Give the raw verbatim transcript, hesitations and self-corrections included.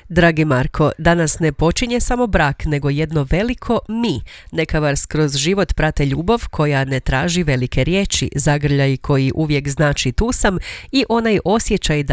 Dragi Marko, danas ne počinje samo brak, nego jedno veliko mi. Neka vas kroz život prate ljubav koja ne traži velike riječi, zagrljaj koji uvijek znači tu sam i onaj osjećaj da